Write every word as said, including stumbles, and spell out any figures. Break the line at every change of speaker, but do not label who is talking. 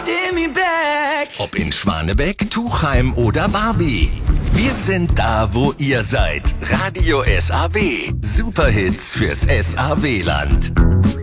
give me back.
Ob in Schwanebeck, Tuchheim oder Barbie. Wir sind da, wo ihr seid. Radio S A W. Superhits fürs S A W-Land.